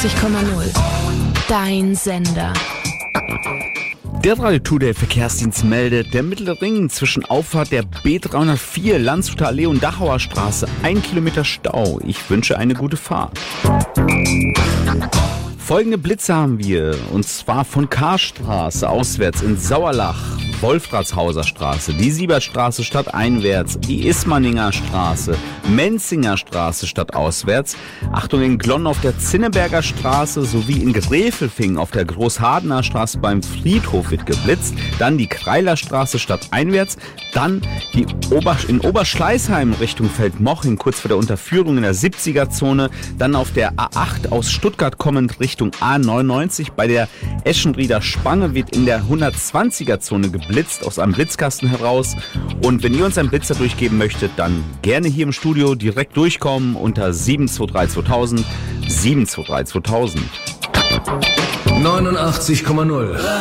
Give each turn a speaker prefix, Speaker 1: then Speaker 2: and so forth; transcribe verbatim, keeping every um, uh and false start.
Speaker 1: neunundachtzig Komma null. Dein Sender.
Speaker 2: Der Radio Today Verkehrsdienst meldet, der Mittlere Ring zwischen Auffahrt der B dreihundertvier, Landshuter Allee und Dachauer Straße, ein Kilometer Stau. Ich wünsche eine gute Fahrt. Folgende Blitze haben wir, und zwar von Karstraße auswärts in Sauerlach, Wolfratshauser Straße, die Siebertstraße stadteinwärts, die Ismaninger Straße, Menzinger Straße stadtauswärts, Achtung in Glonn auf der Zinneberger Straße sowie in Gräfelfing auf der Großhardener Straße beim Friedhof wird geblitzt, dann die Kreiler Straße stadteinwärts, dann die Ober- in Oberschleißheim Richtung Feldmoching kurz vor der Unterführung in der siebziger Zone, dann auf der A acht aus Stuttgart kommend Richtung A neunundneunzig bei der Eschenrieder Spange wird in der hundertzwanziger Zone geblitzt. Blitzt aus einem Blitzkasten heraus. Und wenn ihr uns einen Blitzer durchgeben möchtet, dann gerne hier im Studio direkt durchkommen unter sieben zwei drei zweitausend, sieben zwei drei zweitausend.
Speaker 3: neunundachtzig Komma null